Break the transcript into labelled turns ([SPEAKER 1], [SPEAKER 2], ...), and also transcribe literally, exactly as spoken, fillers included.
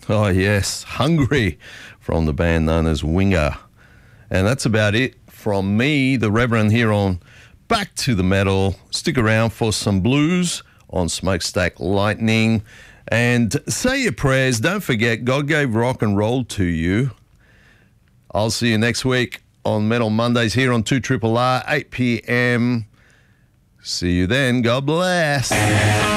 [SPEAKER 1] Oh, yes. Hungry from the band known as Winger. And that's about it from me, the Reverend, here on Back to the Metal. Stick around for some blues on Smokestack Lightning. And say your prayers. Don't forget, God gave rock and roll to you. I'll see you next week on Metal Mondays here on two R R R, eight p.m. See you then. God bless.